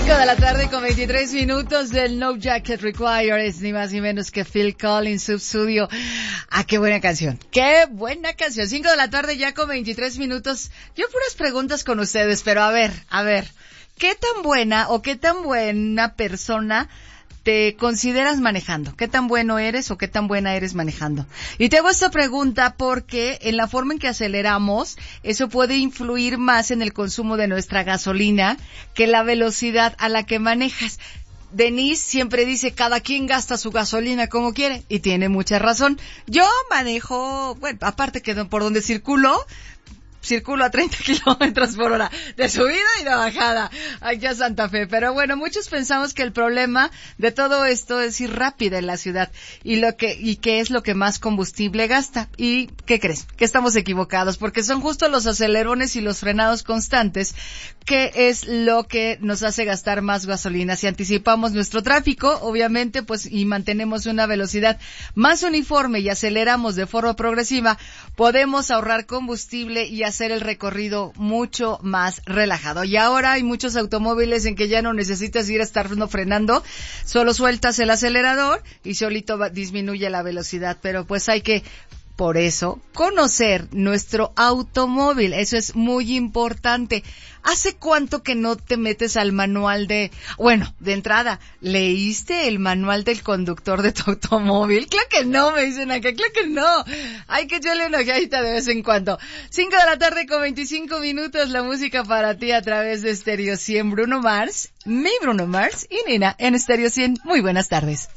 5:23 del No Jacket Required es ni más ni menos que Phil Collins, Substudio. Ah, qué buena canción. Qué buena canción. 5:00 ya con 23 minutos. Yo puras preguntas con ustedes, pero a ver. ¿Qué tan buena o qué tan buena persona te consideras manejando? ¿Qué tan bueno eres o qué tan buena eres manejando? Y te hago esta pregunta porque en la forma en que aceleramos, eso puede influir más en el consumo de nuestra gasolina que la velocidad a la que manejas. Denise siempre dice, cada quien gasta su gasolina como quiere, y tiene mucha razón. Yo manejo, bueno, aparte que por donde circulo a 30 kilómetros por hora, de subida y de bajada, aquí a Santa Fe. Pero bueno, muchos pensamos que el problema de todo esto es ir rápida en la ciudad, y qué es lo que más combustible gasta. ¿Y qué crees? Que estamos equivocados, porque son justo los acelerones y los frenados constantes que es lo que nos hace gastar más gasolina. Si anticipamos nuestro tráfico, obviamente, pues, y mantenemos una velocidad más uniforme y aceleramos de forma progresiva, podemos ahorrar combustible y hacer el recorrido mucho más relajado. Y ahora hay muchos automóviles en que ya no necesitas ir a estar frenando, solo sueltas el acelerador y solito disminuye la velocidad. Pero pues hay que, por eso, conocer nuestro automóvil. Eso es muy importante. ¿Hace cuánto que no te metes al manual de entrada, ¿leíste el manual del conductor de tu automóvil? Claro que no, me dicen acá, claro que no. Hay que echarle una ojeadita de vez en cuando. 5:00 con 25 minutos, la música para ti a través de Stereo 100. Bruno Mars, mi Bruno Mars y Nina en Stereo 100. Muy buenas tardes.